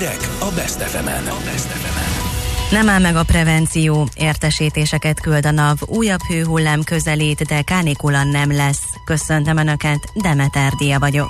Hírek a Best FM-en. Nem áll meg a prevenció, értesítéseket küld a NAV, újabb hőhullám közelít, de kánikula nem lesz. Köszöntöm Önöket, Demeter Dia vagyok.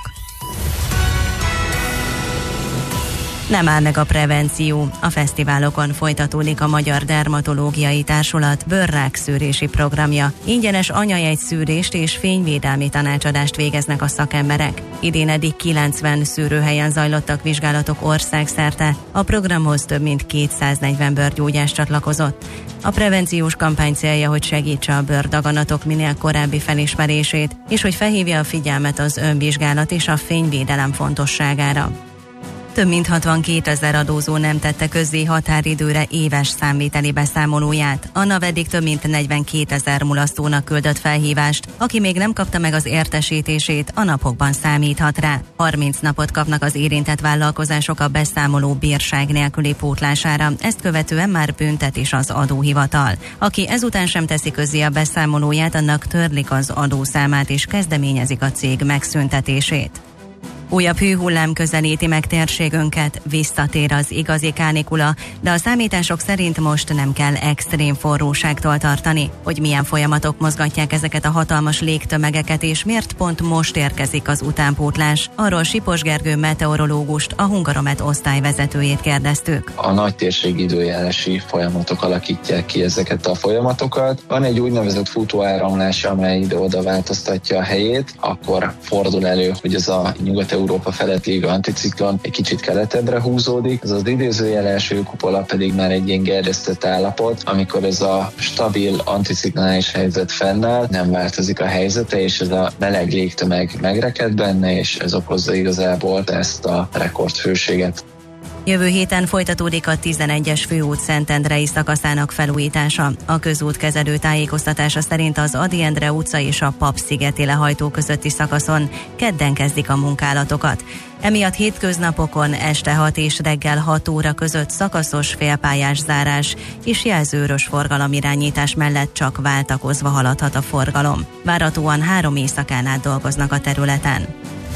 Nem áll meg a prevenció. A fesztiválokon folytatódik a Magyar Dermatológiai Társulat bőrrákszűrési programja. Ingyenes anyajegyszűrést és fényvédelmi tanácsadást végeznek a szakemberek. Idén eddig 90 szűrőhelyen zajlottak vizsgálatok országszerte. A programhoz több mint 240 bőrgyógyász csatlakozott. A prevenciós kampány célja, hogy segítse a bőrdaganatok minél korábbi felismerését, és hogy felhívja a figyelmet az önvizsgálat és a fényvédelem fontosságára. Több mint 62 000 adózó nem tette közzé határidőre éves számviteli beszámolóját. A NAV eddig több mint 42 000 mulasztónak küldött felhívást. Aki még nem kapta meg az értesítését, a napokban számíthat rá. 30 napot kapnak az érintett vállalkozások a beszámoló bírság nélküli pótlására. Ezt követően már büntet is az adóhivatal. Aki ezután sem teszi közzé a beszámolóját, annak törlik az adószámát és kezdeményezik a cég megszüntetését. Újabb hőhullám közelíti meg térségünket, visszatér az igazi kánikula, de a számítások szerint most nem kell extrém forróságtól tartani. Hogy milyen folyamatok mozgatják ezeket a hatalmas légtömegeket, és miért pont most érkezik az utánpótlás, arról Sipos Gergő meteorológust, a Hungaromet osztályvezetőjét kérdeztük. A nagy térségi időjárási folyamatok alakítják ki ezeket a folyamatokat. Van egy úgynevezett futóáramlás, amely ide-oda változtatja a helyét, akkor fordul elő, hogy ez a Nyugat-Európa felett égő anticiklon egy kicsit keletebbre húzódik. Ez az idézőjeles hőkupola pedig már egy ilyen gerjesztett állapot, amikor ez a stabil anticiklonális helyzet fennáll, nem változik a helyzete, és ez a meleg légtömeg megreked benne, és ez okozza igazából ezt a rekordhőséget. Jövő héten folytatódik a 11-es főút Szentendrei szakaszának felújítása. A közútkezelő tájékoztatása szerint az Ady Endre utca és a Pap-szigeti lehajtó közötti szakaszon kedden kezdik a munkálatokat. Emiatt hétköznapokon este 6 és reggel 6 óra között szakaszos félpályás zárás és jelzőrös forgalomirányítás mellett csak váltakozva haladhat a forgalom. Várhatóan 3 éjszakán át dolgoznak a területen.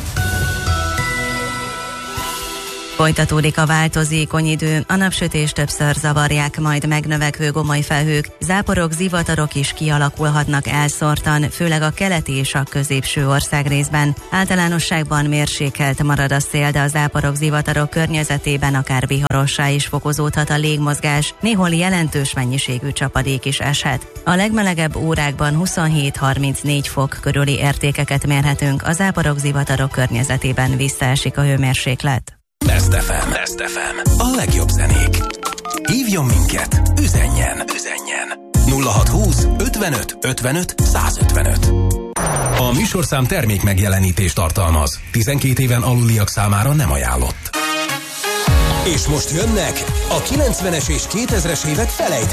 Folytatódik a változékony idő, a napsütés többször zavarják, majd megnövekvő gomolyfelhők, záporok, zivatarok is kialakulhatnak elszórtan, főleg a keleti és a középső országrészben. Általánosságban mérsékelt marad a szél, de a záporok, zivatarok környezetében akár viharossá is fokozódhat a légmozgás, néhol jelentős mennyiségű csapadék is eshet. A legmelegebb órákban 27-34 fok körüli értékeket mérhetünk, a záporok, zivatarok környezetében visszaesik a hőmérséklet. Best FM. A legjobb zenék. Hívjon minket, üzenjen. 0620 55 55 155. A műsorszám termék megjelenítést tartalmaz. 12 éven aluliak számára nem ajánlott. És most jönnek a 90-es és 2000-es évek felejtők.